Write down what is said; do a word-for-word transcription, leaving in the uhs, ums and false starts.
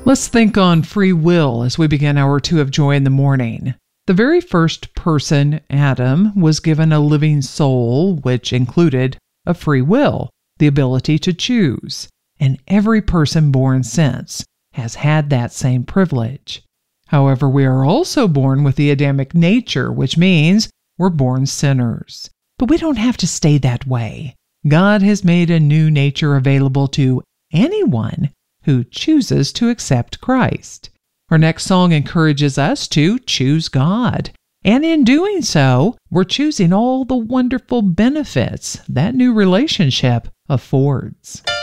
Let's think on free will as we begin hour two of Joy in the Morning. The very first person, Adam, was given a living soul, which included a free will, the ability to choose. And every person born since has had that same privilege. However, we are also born with the Adamic nature, which means we're born sinners. But we don't have to stay that way. God has made a new nature available to anyone who chooses to accept Christ. Our next song encourages us to choose God. And in doing so, we're choosing all the wonderful benefits that new relationship affords.